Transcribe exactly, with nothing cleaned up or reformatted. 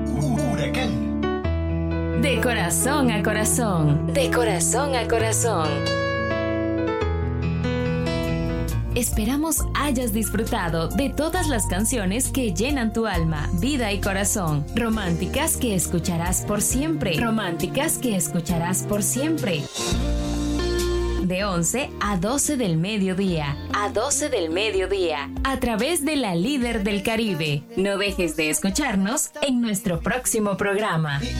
Huracán. De corazón a corazón. De corazón a corazón. Esperamos hayas disfrutado de todas las canciones que llenan tu alma, vida y corazón. Románticas que escucharás por siempre. Románticas que escucharás por siempre. De once a doce del mediodía. A doce del mediodía. A través de la líder del Caribe. No dejes de escucharnos en nuestro próximo programa.